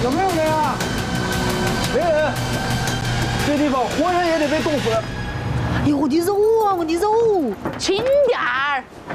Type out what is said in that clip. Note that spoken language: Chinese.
有没有人啊？没人。这地方活人也得被冻死。 哎呦，我的肉啊，我的肉！ 轻点儿，